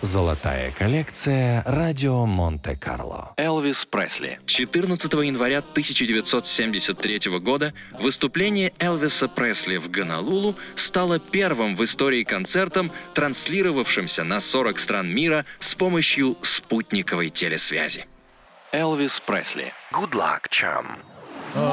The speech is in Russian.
Золотая коллекция «Радио Монте-Карло». Элвис Пресли. 14 января 1973 года выступление Элвиса Пресли в Гонолулу стало первым в истории концертом, транслировавшимся на 40 стран мира с помощью спутниковой телесвязи. Элвис Пресли. Good luck, chum.